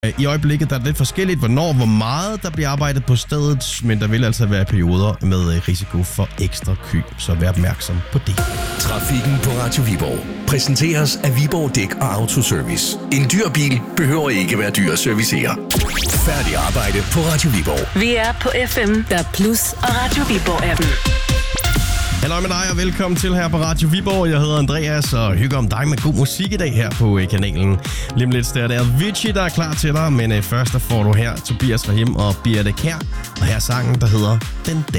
I øjeblikket der er det lidt forskelligt, hvor meget der bliver arbejdet på stedet, men der vil altså være perioder med risiko for ekstra kø, så vær opmærksom på det. Trafikken på Radio Viborg præsenteres af Viborg Dæk og Autoservice. En dyr bil behøver ikke være dyr at servicere. Færdig arbejde på Radio Viborg. Vi er på FM, der Plus og Radio Viborg-appen. Hallo med dig og velkommen til her på Radio Viborg. Jeg hedder Andreas og hygger om dig med god musik i dag her på kanalen. Lige om lidt der er Avicii, der er klar til dig, men først der får du her Tobias Rahim og Birte Kjær. Og her er sangen, der hedder Den Der.